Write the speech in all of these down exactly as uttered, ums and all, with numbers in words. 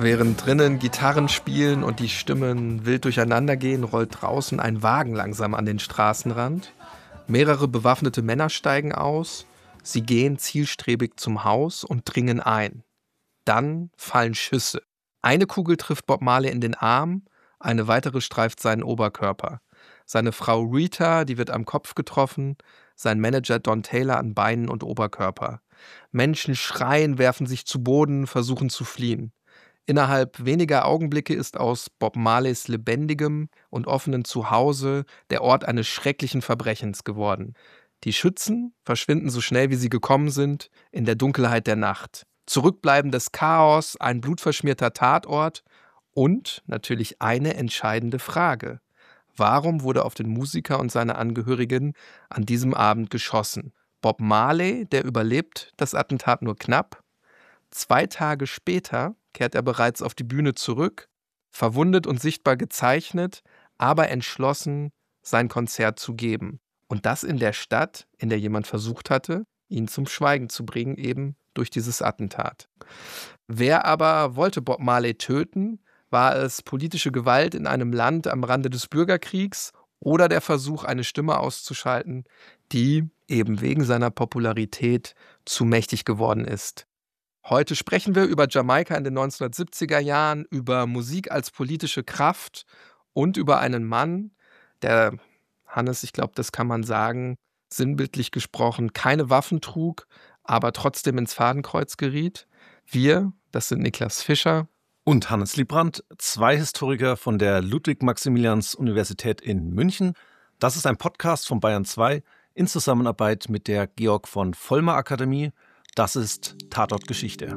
Während drinnen Gitarren spielen und die Stimmen wild durcheinander gehen, rollt draußen ein Wagen langsam an den Straßenrand. Mehrere bewaffnete Männer steigen aus. Sie gehen zielstrebig zum Haus und dringen ein. Dann fallen Schüsse. Eine Kugel trifft Bob Marley in den Arm, eine weitere streift seinen Oberkörper. Seine Frau Rita, die wird am Kopf getroffen, sein Manager Don Taylor an Beinen und Oberkörper. Menschen schreien, werfen sich zu Boden, versuchen zu fliehen. Innerhalb weniger Augenblicke ist aus Bob Marleys lebendigem und offenem Zuhause der Ort eines schrecklichen Verbrechens geworden. Die Schützen verschwinden so schnell, wie sie gekommen sind, in der Dunkelheit der Nacht. Zurückbleibendes Chaos, ein blutverschmierter Tatort und natürlich eine entscheidende Frage. Warum wurde auf den Musiker und seine Angehörigen an diesem Abend geschossen? Bob Marley, der überlebt das Attentat nur knapp. Zwei Tage später kehrt er bereits auf die Bühne zurück, verwundet und sichtbar gezeichnet, aber entschlossen, sein Konzert zu geben. Und das in der Stadt, in der jemand versucht hatte, ihn zum Schweigen zu bringen, eben durch dieses Attentat. Wer aber wollte Bob Marley töten? War es politische Gewalt in einem Land am Rande des Bürgerkriegs oder der Versuch, eine Stimme auszuschalten, die eben wegen seiner Popularität zu mächtig geworden ist? Heute sprechen wir über Jamaika in den neunzehnhundertsiebziger Jahren, über Musik als politische Kraft und über einen Mann, der, Hannes, ich glaube, das kann man sagen, sinnbildlich gesprochen, keine Waffen trug, aber trotzdem ins Fadenkreuz geriet. Wir, das sind Niklas Fischer und Hannes Liebrandt, zwei Historiker von der Ludwig-Maximilians-Universität in München. Das ist ein Podcast von Bayern zwei in Zusammenarbeit mit der Georg von Vollmer Akademie. Das ist Tatort Geschichte.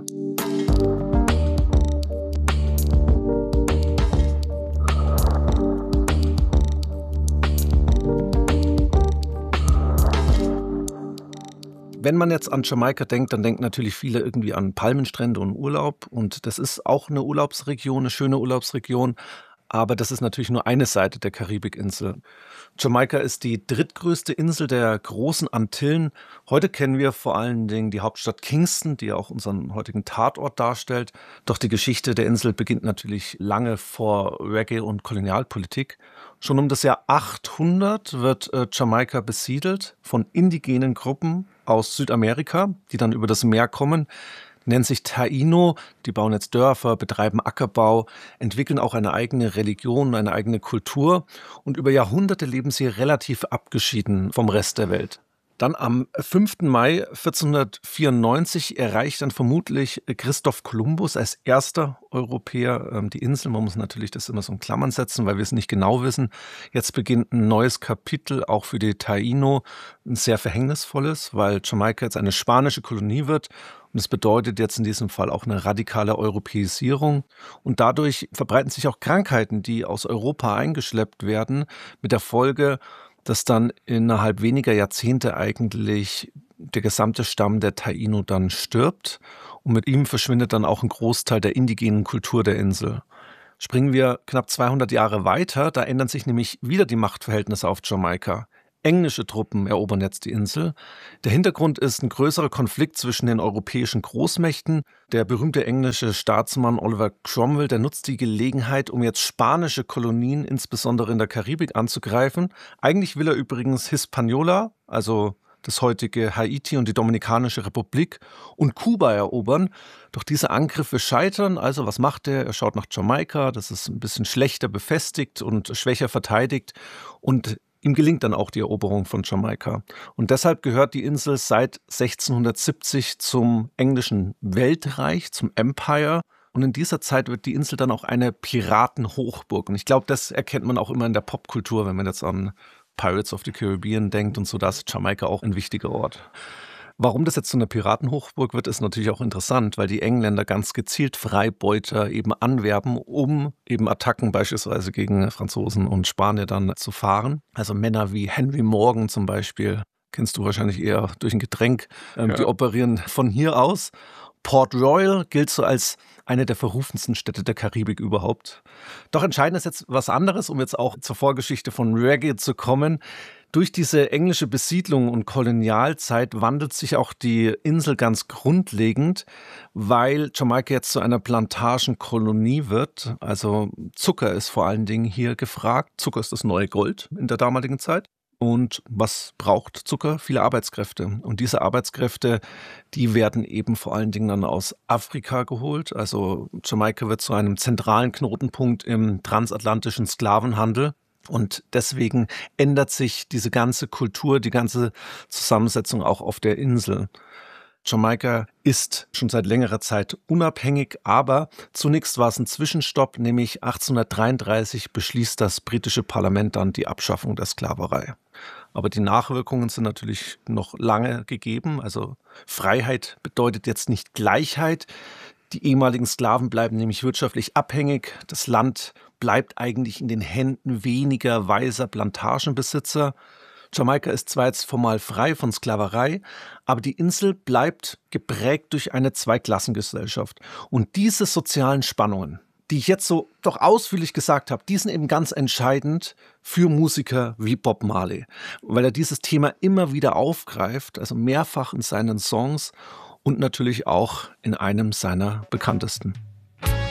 Wenn man jetzt an Jamaika denkt, dann denken natürlich viele irgendwie an Palmenstrände und Urlaub. Und das ist auch eine Urlaubsregion, eine schöne Urlaubsregion. Aber das ist natürlich nur eine Seite der Karibikinsel. Jamaika ist die drittgrößte Insel der großen Antillen. Heute kennen wir vor allen Dingen die Hauptstadt Kingston, die ja auch unseren heutigen Tatort darstellt. Doch die Geschichte der Insel beginnt natürlich lange vor Reggae und Kolonialpolitik. Schon um das Jahr achthundert wird äh, Jamaika besiedelt von indigenen Gruppen aus Südamerika, die dann über das Meer kommen. Nennen sich Taino, die bauen jetzt Dörfer, betreiben Ackerbau, entwickeln auch eine eigene Religion, eine eigene Kultur und über Jahrhunderte leben sie relativ abgeschieden vom Rest der Welt. Dann am fünften Mai vierzehnhundertvierundneunzig erreicht dann vermutlich Christoph Kolumbus als erster Europäer die Insel. Man muss natürlich das immer so in Klammern setzen, weil wir es nicht genau wissen. Jetzt beginnt ein neues Kapitel, auch für die Taino, ein sehr verhängnisvolles, weil Jamaika jetzt eine spanische Kolonie wird. Und das bedeutet jetzt in diesem Fall auch eine radikale Europäisierung. Und dadurch verbreiten sich auch Krankheiten, die aus Europa eingeschleppt werden, mit der Folge, dass dann innerhalb weniger Jahrzehnte eigentlich der gesamte Stamm der Taino dann stirbt. Und mit ihm verschwindet dann auch ein Großteil der indigenen Kultur der Insel. Springen wir knapp zweihundert Jahre weiter, da ändern sich nämlich wieder die Machtverhältnisse auf Jamaika. Englische Truppen erobern jetzt die Insel. Der Hintergrund ist ein größerer Konflikt zwischen den europäischen Großmächten. Der berühmte englische Staatsmann Oliver Cromwell, der nutzt die Gelegenheit, um jetzt spanische Kolonien, insbesondere in der Karibik, anzugreifen. Eigentlich will er übrigens Hispaniola, also das heutige Haiti und die Dominikanische Republik und Kuba erobern. Doch diese Angriffe scheitern. Also was macht er? Er schaut nach Jamaika, das ist ein bisschen schlechter befestigt und schwächer verteidigt. Und ihm gelingt dann auch die Eroberung von Jamaika. Und deshalb gehört die Insel seit sechzehnhundertsiebzig zum englischen Weltreich, zum Empire. Und in dieser Zeit wird die Insel dann auch eine Piratenhochburg. Und ich glaube, das erkennt man auch immer in der Popkultur, wenn man jetzt an Pirates of the Caribbean denkt und so, da ist Jamaika auch ein wichtiger Ort. Warum das jetzt zu einer Piratenhochburg wird, ist natürlich auch interessant, weil die Engländer ganz gezielt Freibeuter eben anwerben, um eben Attacken beispielsweise gegen Franzosen und Spanier dann zu fahren. Also Männer wie Henry Morgan zum Beispiel, kennst du wahrscheinlich eher durch ein Getränk, ähm, ja. Die operieren von hier aus. Port Royal gilt so als eine der verrufensten Städte der Karibik überhaupt. Doch entscheidend ist jetzt was anderes, um jetzt auch zur Vorgeschichte von Reggae zu kommen. Durch diese englische Besiedlung und Kolonialzeit wandelt sich auch die Insel ganz grundlegend, weil Jamaika jetzt zu einer Plantagenkolonie wird. Also Zucker ist vor allen Dingen hier gefragt. Zucker ist das neue Gold in der damaligen Zeit. Und was braucht Zucker? Viele Arbeitskräfte. Und diese Arbeitskräfte, die werden eben vor allen Dingen dann aus Afrika geholt. Also Jamaika wird zu einem zentralen Knotenpunkt im transatlantischen Sklavenhandel. Und deswegen ändert sich diese ganze Kultur, die ganze Zusammensetzung auch auf der Insel. Jamaika ist schon seit längerer Zeit unabhängig, aber zunächst war es ein Zwischenstopp, nämlich achtzehnhundertdreiunddreißig beschließt das britische Parlament dann die Abschaffung der Sklaverei. Aber die Nachwirkungen sind natürlich noch lange gegeben. Also Freiheit bedeutet jetzt nicht Gleichheit. Die ehemaligen Sklaven bleiben nämlich wirtschaftlich abhängig. Das Land bleibt eigentlich in den Händen weniger weiser Plantagenbesitzer. Jamaika ist zwar jetzt formal frei von Sklaverei, aber die Insel bleibt geprägt durch eine Zweiklassengesellschaft. Und diese sozialen Spannungen, die ich jetzt so doch ausführlich gesagt habe, die sind eben ganz entscheidend für Musiker wie Bob Marley, weil er dieses Thema immer wieder aufgreift, also mehrfach in seinen Songs und natürlich auch in einem seiner bekanntesten.